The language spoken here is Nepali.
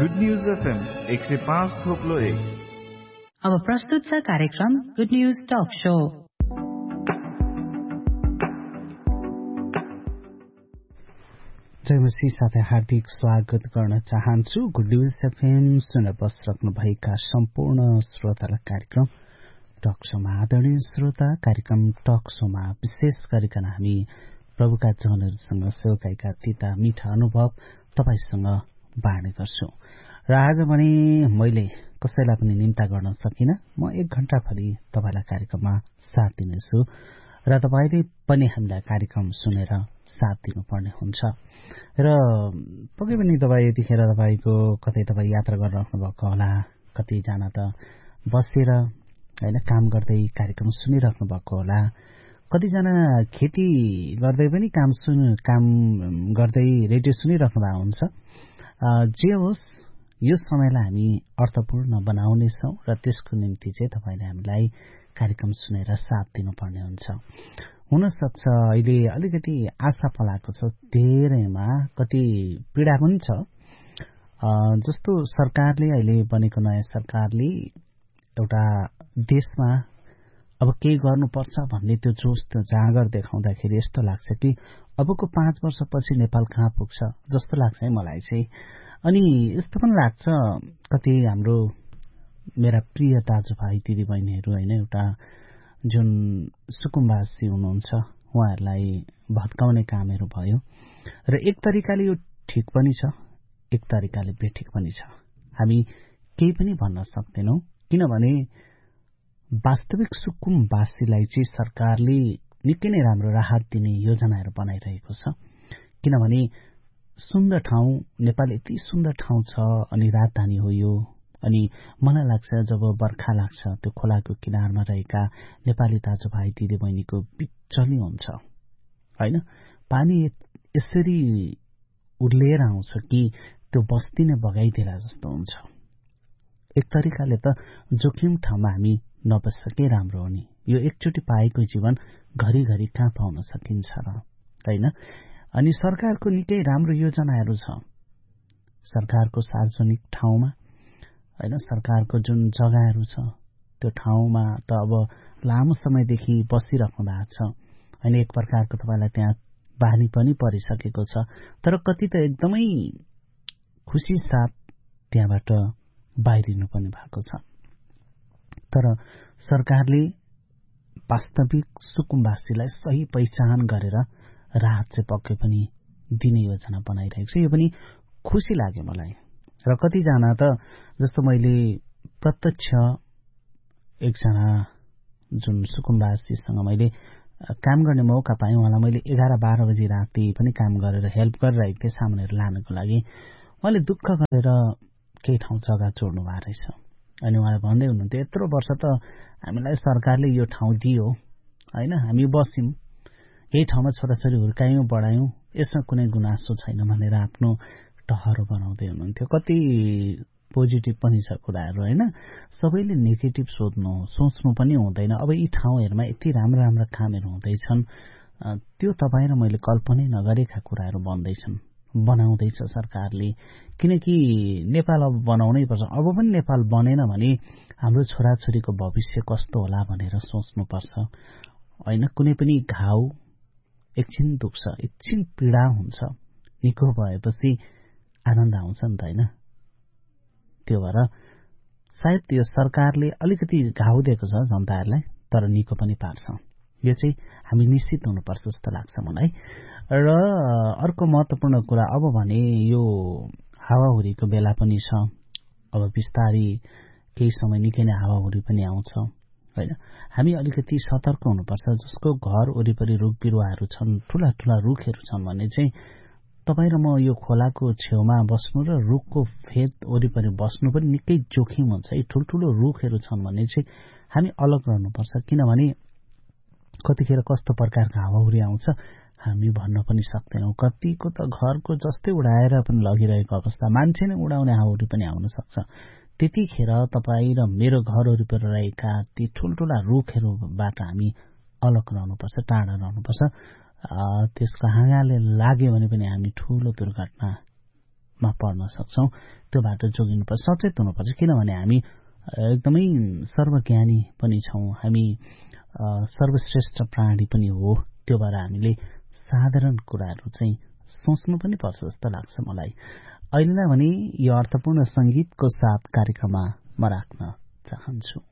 Good news FM 105.1। अब प्रस्तुत छ कार्यक्रम गुड न्यूज टक शो। जयमसी साथै हार्दिक स्वागत गर्न चाहन्छु। गुड न्यूज एफएम सुनेर बसिरहनुभएका सम्पूर्ण श्रोतालाई कार्यक्रम टक शोमा आदरणीय श्रोता, कार्यक्रम टक शोमा विशेष गरिकन हामी प्रभुका जनहरूसँग सेवकाईका तीता मीठा अनुभव तपाईसँग बाँड्ने गर्छु। र आज भने मैले कसैलाई पनि निम्ता गर्न सकिनँ। म 1 घण्टाभरि तपाईलाई कार्यक्रममा साथ दिनेछु र तपाईले पनि हामीलाई कार्यक्रम सुनेर साथ दिनुपर्ने हुन्छ। र पक्कै पनि तपाईँ यतिखेर तपाईको कतै तपाईँ यात्रा गरिराख्नु भएको होला, कतिजना त बसेर हैन काम गर्दै कार्यक्रम सुनिराख्नु भएको होला, कतिजना खेती गर्दै पनि काम गर्दै रेडियो सुनिराख्नु भएको हुन्छ। जे होस्, यो समयलाई हामी अर्थपूर्ण बनाउनेछौँ र त्यसको निम्ति चाहिँ तपाईले हामीलाई कार्यक्रम सुनेर साथ दिनुपर्ने हुन्छ। हुनसक्छ अहिले अलिकति आशा पलाएको छ, धेरैमा कति पीडा पनि छ। जस्तो सरकारले अहिले बनेको नयाँ सरकारले एउटा देशमा अब केही गर्नुपर्छ भन्ने त्यो जोश, त्यो जाँगर देखाउँदाखेरि यस्तो लाग्छ कि अबको 5 वर्षपछि नेपाल कहाँ पुग्छ जस्तो लाग्छ है मलाई चाहिँ। अनि यस्तो पनि लाग्छ कति हाम्रो मेरा प्रिय दाजुभाइ दिदीबहिनीहरू हैन, एउटा जुन सुकुम्बासी हुनुहुन्छ उहाँहरूलाई भत्काउने कामहरू भयो र एक तरिकाले यो ठिक पनि छ, एक तरिकाले बेठिक पनि छ। हामी केही पनि भन्न सक्दैनौं, किनभने वास्तविक सुकुम्बासीलाई चाहिँ सरकारले निकै नै राम्रो राहत दिने योजनाहरू बनाइरहेको छ। किनभने सुन्दर ठाउँ, नेपाल यति सुन्दर ठाउँ छ अनि राजधानी हो यो। अनि मलाई लाग्छ जब बर्खा लाग्छ त्यो खोलाको किनारमा रहेका नेपाली दाजुभाइ दिदीबहिनीको बिचली हुन्छ हैन, पानी यसरी उर्लिएर आउँछ कि त्यो बस्ती नै बगाइदिला जस्तो हुन्छ। एक तरिकाले त जोखिम ठाउँमा हामी नबसेकै राम्रो हो नि। यो एकचोटि पाएको जीवन घरिघरि कहाँ पाउन सकिन्छ र हैन। अनि सरकारको निकै राम्रो योजनाहरू छ। सरकारको सार्वजनिक ठाउँमा हैन, सरकारको जुन जग्गाहरू छ त्यो ठाउँमा त अब लामो समयदेखि बसिराख्नु भएको छ हैन। एक प्रकारको तपाईलाई त्यहाँ बानी पनि परिसकेको छ, तर कति त एकदमै खुसी साथ त्यहाँबाट बाहिरिनु पनि भएको छ। तर सरकारले वास्तविक सुकुम्बासीलाई सही पहिचान गरेर राहत चाहिँ पक्कै पनि दिने योजना बनाइरहेको छ। यो पनि खुसी लाग्यो मलाई। र कतिजना त जस्तो मैले प्रत्यक्ष एकजना जुन सुकुम्बासीसँग मैले काम गर्ने मौका पाएँ, उहाँलाई मैले 11-12 बजी राति पनि काम गरेर हेल्प गरिरहेको थिएँ सामानहरू लानको लागि। उहाँले दुःख गरेर केही ठाउँ जग्गा जोड्नु भएको रहेछ। अनि उहाँले भन्दै हुनुहुन्थ्यो, यत्रो वर्ष त हामीलाई सरकारले यो ठाउँ दियो हैन, हामी बस्यौं यही ठाउँमा, छोराछोरी हुर्कायौं बढायौं, यसमा कुनै गुनासो छैन भनेर आफ्नो टहरो बनाउँदै हुनुहुन्थ्यो। कति पोजिटिभ पनि छ कुराहरू हैन। सबैले नेगेटिभ सोच्नु पनि हुँदैन। अब यी ठाउँहरूमा यति राम्रा राम्रा कामहरू हुँदैछन्, त्यो तपाईँ र मैले कल्पनै नगरेका कुराहरू बनाउँदैछ सरकारले। किनकि नेपाल अब बनाउनै पर्छ। अब पनि नेपाल बनेन भने हाम्रो छोराछोरीको भविष्य कस्तो होला भनेर सोच्नुपर्छ हैन। कुनै पनि घाउ एकछिन दुख्छ, एकछिन पीडा हुन्छ, निको भएपछि आनन्द आउँछ नि त हैन। त्यो भएर सायद यो सरकारले अलिकति घाउ दिएको छ जनताहरूलाई, तर निको पनि पार्छ। यो चाहिँ हामी निश्चित हुनुपर्छ जस्तो लाग्छ मलाई। र अर्को महत्त्वपूर्ण कुरा अब भने यो हावाहुरीको बेला पनि छ। अब बिस्तारै केही समय निकै नै हावाहुरी पनि आउँछ हैन। हामी अलिकति सतर्क हुनुपर्छ। जसको घर वरिपरि रुख बिरुवाहरू छन्, ठूला ठूला रुखहरू छन् भने चाहिँ तपाईँ र म यो खोलाको छेउमा बस्नु र रुखको फेद वरिपरि बस्नु पनि निकै जोखिम हुन्छ। यी ठुल्ठुलो रुखहरू छन् भने चाहिँ हामी अलग रहनुपर्छ। किनभने कतिखेर कस्तो प्रकारको हावाहुरी आउँछ हामी भन्न पनि सक्दैनौँ। कतिको त घरको जस्तै उडाएर पनि लगिरहेको अवस्था, मान्छे नै उडाउने हावाहुरी पनि आउन सक्छ। त्यतिखेर तपाईँ र मेरो घर वरिपरि रहेका ती ठुल्ठुला रुखहरूबाट हामी अलग रहनुपर्छ, टाढा रहनुपर्छ। त्यसको हाँगाले लाग्यो भने पनि हामी ठूलो दुर्घटना मा पढ्न सक्छौं त्यो बाटो जोगिनुपर्छ सचेत हुनुपर्छ किनभने हामी एकदमै सर्वज्ञानी पनि छौं हामी सर्वश्रेष्ठ प्राणी पनि हो त्यो भएर हामीले साधारण कुराहरू चाहिँ सोच्नु पनि पर्छ जस्तो लाग्छ मलाई अहिलेलाई भने यो अर्थपूर्ण संगीतको साथ कार्यक्रममा म राख्न चाहन्छु